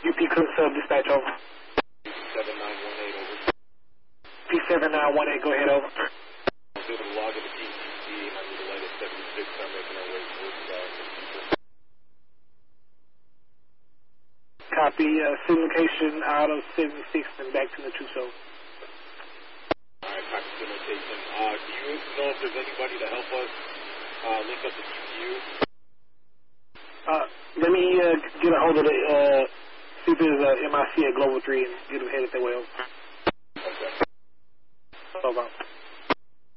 UP Cook Sub Dispatch over. P7918 over. P7918, go ahead over. I was able to log into PCC and I'm the light at 76. I'm making our way towards Copy, city location out of 76 and back to the Tuso. Alright, copy the location. Do you know if there's anybody to help us link up the GPU? Let me get a hold of the, see if there's a MIC at Global 3 and get them headed that way over. Okay. Over.